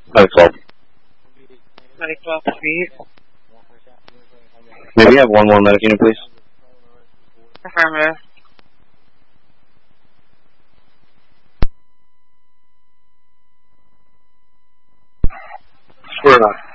Medic 12. Medic 12 feet. Maybe have one more medic unit, please. Affirmative. Square 9.